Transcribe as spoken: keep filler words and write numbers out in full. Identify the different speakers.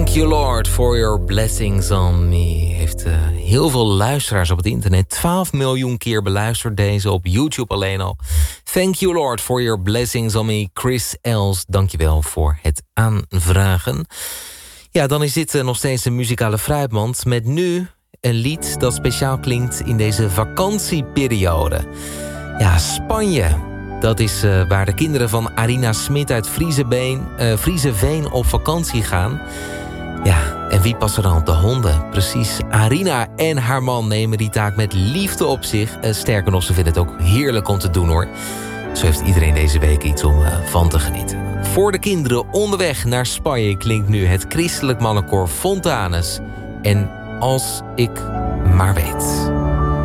Speaker 1: Thank you Lord for your blessings on me. Heeft uh, heel veel luisteraars op het internet. twaalf miljoen keer beluisterd deze op YouTube alleen al. Thank you Lord for your blessings on me. Chris Els, dankjewel voor het aanvragen. Ja, dan is dit uh, nog steeds een muzikale fruitmand. Met nu een lied dat speciaal klinkt in deze vakantieperiode. Ja, Spanje. Dat is uh, waar de kinderen van Arina Smit uit Frieseveen, uh, Frieseveen op vakantie gaan. Ja, en wie past er dan op de honden? Precies, Arina en haar man nemen die taak met liefde op zich. Uh, sterker nog, ze vinden het ook heerlijk om te doen hoor. Zo heeft iedereen deze week iets om uh, van te genieten. Voor de kinderen onderweg naar Spanje klinkt nu het christelijk mannenkoor Fontanus. En Als ik maar weet.